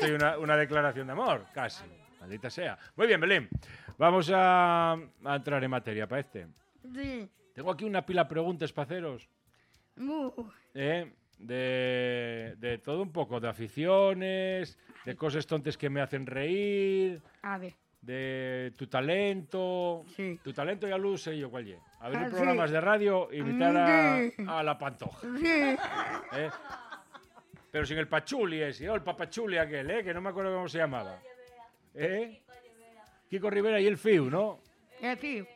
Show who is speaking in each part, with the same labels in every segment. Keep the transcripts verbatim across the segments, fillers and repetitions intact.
Speaker 1: esto y una, una declaración de amor, casi. Maldita sea. Muy bien, Belén. Vamos a, a entrar en materia para este.
Speaker 2: Sí.
Speaker 1: Tengo aquí una pila de preguntas para haceros.
Speaker 2: Uh,
Speaker 1: ¿eh? De, de todo un poco, de aficiones, de cosas tontas que me hacen reír,
Speaker 2: a ver.
Speaker 1: de tu talento.
Speaker 2: Sí.
Speaker 1: Tu talento ya lo sé yo cuál es. Abrir
Speaker 2: Ah,
Speaker 1: programas
Speaker 2: sí.
Speaker 1: de radio e imitar a,
Speaker 2: Sí.
Speaker 1: a la Pantoja.
Speaker 2: Sí.
Speaker 1: ¿eh? Pero sin el Pachuli ese, ¿no? El Papachuli aquel, ¿eh? Que no me acuerdo cómo se llamaba. ¿Eh? Kiko Rivera y el Fiu, ¿no?
Speaker 2: El Fiu.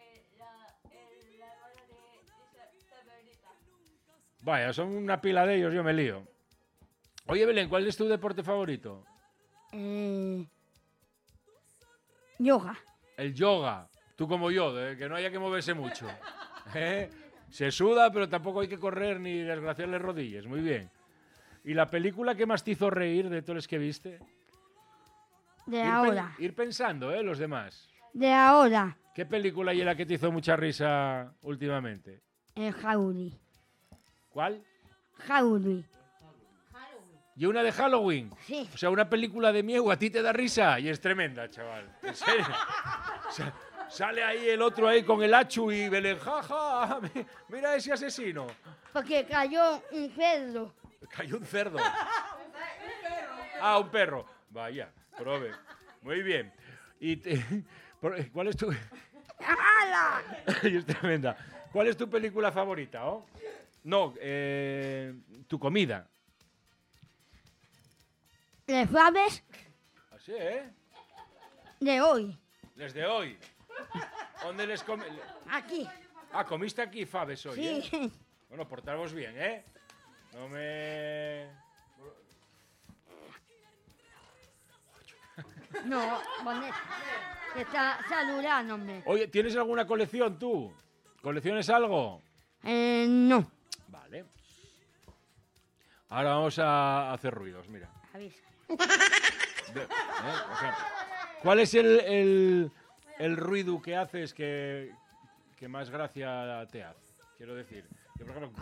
Speaker 1: Vaya, son una pila de ellos, yo me lío. Oye, Belén, ¿cuál es tu deporte favorito?
Speaker 2: Eh, yoga.
Speaker 1: El yoga. Tú como yo, de que no haya que moverse mucho. ¿Eh? Se suda, pero tampoco hay que correr ni desgraciarle rodillas. Muy bien. ¿Y la película que más te hizo reír de todos los que viste?
Speaker 2: De
Speaker 1: Ir pen-
Speaker 2: ahora.
Speaker 1: Ir pensando, ¿eh? Los demás.
Speaker 2: De ahora.
Speaker 1: ¿Qué película y la que te hizo mucha risa últimamente?
Speaker 2: El Jauli.
Speaker 1: ¿Cuál?
Speaker 2: Jauli.
Speaker 1: Y una de Halloween.
Speaker 2: Sí.
Speaker 1: O sea, una película de miedo a ti te da risa y es tremenda, chaval. En serio. O sea, sale ahí el otro ahí con el hachu y Belén, jaja, mi- mira ese asesino.
Speaker 2: Porque cayó un cerdo.
Speaker 1: Cayó un cerdo. Ah, un perro. Vaya, prove. Muy bien. Y te- por- ¿Cuál es tu...
Speaker 2: ¡Hala!
Speaker 1: Y es tremenda. ¿Cuál es tu película favorita, oh? No, eh, tu comida.
Speaker 2: ¿Le sabes?
Speaker 1: Así, ¿eh?
Speaker 2: De hoy.
Speaker 1: Desde hoy. ¿Dónde les come?
Speaker 2: Aquí.
Speaker 1: Ah, comiste aquí faves hoy, ¿eh?
Speaker 2: Sí.
Speaker 1: Bueno, portaros bien, ¿eh? No me...
Speaker 2: No, Vanessa. Que está saludándome.
Speaker 1: Oye, ¿tienes alguna colección tú? ¿Colecciones algo?
Speaker 2: Eh, no.
Speaker 1: Vale. Ahora vamos a hacer ruidos, mira.
Speaker 2: Avisa.
Speaker 1: De- ¿eh? O sea, ¿cuál es el, el, el ruido que haces que, que más gracia te hace? Quiero decir, yo, por ejemplo...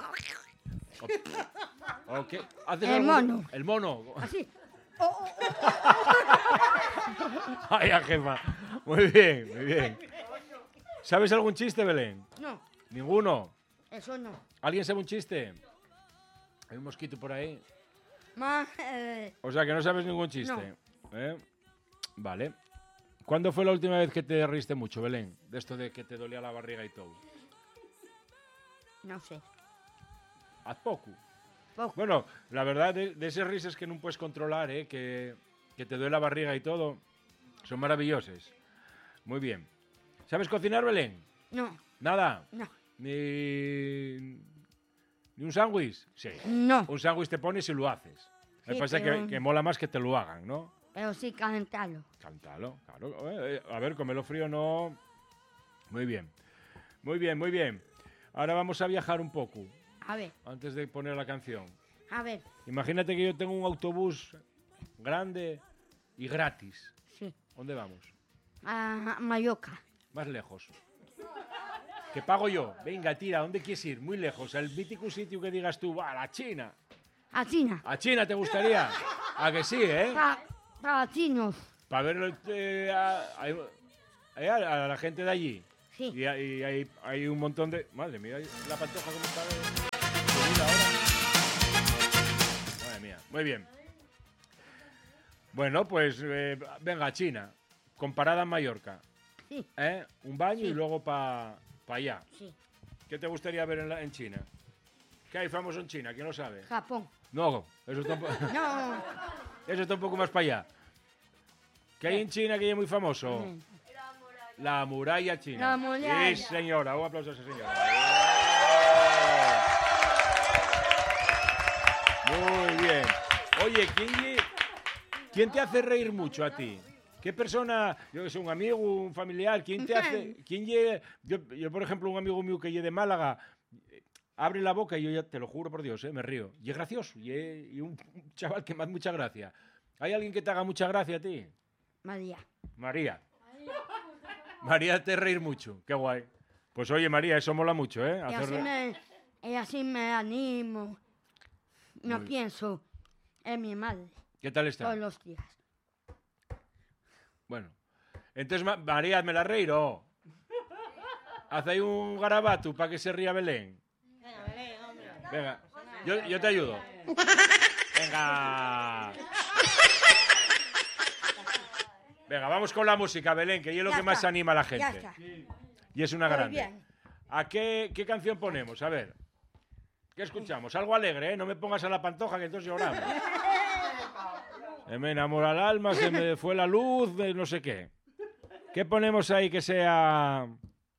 Speaker 1: o- o qué- ¿haces
Speaker 2: El
Speaker 1: algún-
Speaker 2: mono.
Speaker 1: El mono.
Speaker 2: Así. Oh, oh,
Speaker 1: Vaya, jefa. Muy bien, muy bien. ¿Sabes algún chiste, Belén?
Speaker 2: oh. No,
Speaker 1: ¿Ninguno?
Speaker 2: eso no.
Speaker 1: ¿Alguien sabe un chiste? ¿Hay un mosquito por ahí?
Speaker 2: Más, eh,
Speaker 1: O sea, que no sabes ningún chiste. ¿Eh? Vale. ¿Cuándo fue la última vez que te reíste mucho, Belén? De esto de que te dolía la barriga y todo.
Speaker 2: no sé.
Speaker 1: Haz poco.
Speaker 2: Poco.
Speaker 1: Bueno, la verdad, de, de esas risas que no puedes controlar, ¿eh? que, que te duele la barriga y todo, son maravillosas. Muy bien. ¿Sabes cocinar, Belén?
Speaker 2: No,
Speaker 1: Nada.
Speaker 2: no,
Speaker 1: Ni, ni un sándwich. Sí.
Speaker 2: no.
Speaker 1: Un sándwich te pones y lo haces. Me
Speaker 2: Sí,
Speaker 1: pasa
Speaker 2: pero-
Speaker 1: que, que mola más que te lo hagan, ¿no?
Speaker 2: Pero sí calentarlo.
Speaker 1: Cántalo, claro. Eh, eh, A ver, comelo frío no. Muy bien. Muy bien, muy bien. Ahora vamos a viajar un poco,
Speaker 2: A ver,
Speaker 1: antes de poner la canción.
Speaker 2: a ver.
Speaker 1: Imagínate que yo tengo un autobús grande y gratis.
Speaker 2: Sí.
Speaker 1: ¿Dónde vamos?
Speaker 2: A Mallorca.
Speaker 1: Más lejos. ¿Qué pago yo? Venga, tira, ¿dónde quieres ir? Muy lejos. El mítico sitio que digas tú, va, a la China.
Speaker 2: A China.
Speaker 1: ¿A China te gustaría? ¿A que sí, eh?
Speaker 2: Pa- para chinos.
Speaker 1: Para ver eh, a, a- a- a la gente de allí.
Speaker 2: Sí.
Speaker 1: Y, hay, y hay, hay un montón de... Madre mía, la Pantoja cómo está de subida ahora. Madre mía, muy bien. Bueno, pues eh, venga, China, con parada en Mallorca.
Speaker 2: Sí.
Speaker 1: ¿Eh? Un baño
Speaker 2: Sí.
Speaker 1: y luego para allá.
Speaker 2: Sí.
Speaker 1: ¿Qué te gustaría ver en, la- en China? ¿Qué hay famoso en China? ¿Quién lo sabe?
Speaker 2: Japón.
Speaker 1: No, eso está, un po-
Speaker 2: No.
Speaker 1: eso está un poco más para allá. ¿Qué hay en China que es muy famoso?
Speaker 2: Mm.
Speaker 1: La muralla china.
Speaker 2: La muralla.
Speaker 1: Sí, señora. Un aplauso a esa señora. Muy bien. Oye, ¿quién, lle- ¿quién te hace reír mucho a ti? ¿Qué persona, yo que sé, un amigo, un familiar, quién te hace, quién lle- yo, yo, por ejemplo, un amigo mío que lle de Málaga, eh, abre la boca y yo ya, te lo juro por Dios, eh, me río. Y es gracioso, y, es- y un, un chaval que me hace mucha gracia. ¿Hay alguien que te haga mucha gracia a ti?
Speaker 2: María.
Speaker 1: María. María te reír mucho, qué guay. Pues oye, María, eso mola mucho, ¿eh?
Speaker 2: Y
Speaker 1: Hacer-
Speaker 2: así me, y así me animo. No
Speaker 1: Muy-
Speaker 2: pienso en mi madre
Speaker 1: ¿Qué tal está?
Speaker 2: todos los días.
Speaker 1: Bueno. Entonces, Ma- María, hazme la reiro. Haz ahí un garabato para que se ría Belén. Venga, yo, yo te ayudo. Venga. Venga, vamos con la música, Belén, que es lo
Speaker 2: Ya
Speaker 1: que más
Speaker 2: está,
Speaker 1: anima a la
Speaker 2: Ya
Speaker 1: gente.
Speaker 2: está.
Speaker 1: Y es una
Speaker 2: Muy
Speaker 1: grande.
Speaker 2: bien.
Speaker 1: ¿A qué, qué canción ponemos? A ver. ¿Qué escuchamos? Algo alegre, ¿eh? No me pongas a la Pantoja, que entonces lloramos. Se me enamora el alma, se me fue la luz, de no sé qué. ¿Qué ponemos ahí que sea...?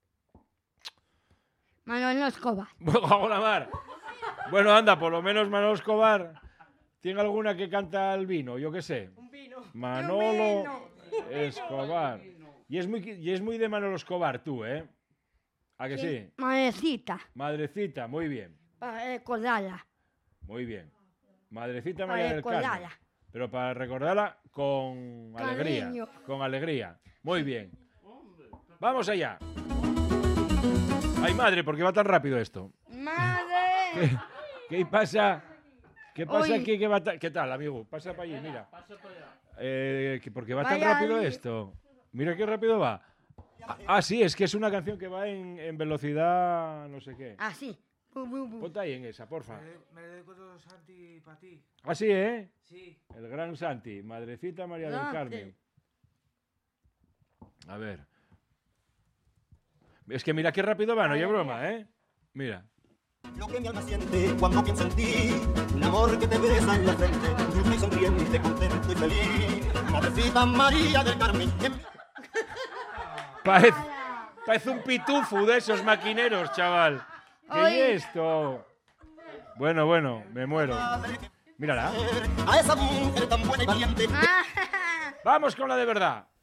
Speaker 2: Manolo Escobar.
Speaker 1: ¡Hago la mar! Bueno, anda, por lo menos Manolo Escobar tiene alguna que canta el vino, yo qué sé.
Speaker 3: Un vino.
Speaker 1: Manolo Escobar. Y es muy, y es muy de Manolo Escobar, tú, ¿eh? ¿A que sí?
Speaker 2: Madrecita.
Speaker 1: Madrecita, muy bien.
Speaker 2: Para recordarla.
Speaker 1: Muy bien. Madrecita
Speaker 2: Para
Speaker 1: María del Carmen.
Speaker 2: recordarla.
Speaker 1: Pero para recordarla con alegría.
Speaker 2: Cariño.
Speaker 1: Con alegría. Muy bien. Vamos allá. Ay, madre, ¿por qué va tan rápido esto?
Speaker 2: ¡Madre!
Speaker 1: ¿Qué, qué pasa? ¿Qué pasa
Speaker 2: Uy.
Speaker 1: aquí? ¿Qué, va ta- ¿Qué tal, amigo? Pasa para allí, mira. Eh, que- ¿Por qué va tan
Speaker 2: Vaya
Speaker 1: rápido
Speaker 2: ahí.
Speaker 1: esto? Mira qué rápido va. Ah, sí, es que es una canción que va en, en velocidad no sé qué.
Speaker 2: Así. Bu, bu, bu.
Speaker 1: Ponte ahí en esa, porfa.
Speaker 3: Me le dedico a Santi para ti.
Speaker 1: Ah, sí, ¿eh?
Speaker 3: Sí.
Speaker 1: El gran Santi, Madrecita María del
Speaker 2: Santi.
Speaker 1: Carmen. A ver. Es que mira qué rápido va, no hay broma, ¿eh? Mira.
Speaker 4: Lo que mi alma siente cuando piensa en ti, un amor que te besa en la frente, dulce y sonriente, contento y feliz. Madrecita María del Carmen. que-
Speaker 1: Parece, parece un pitufo de esos maquineros, chaval. ¿Qué
Speaker 2: Ay.
Speaker 1: es esto? Bueno, bueno, me muero. Mírala.
Speaker 4: A esa mujer tan buena y valiente.
Speaker 2: Ah,
Speaker 1: Vamos con la de verdad.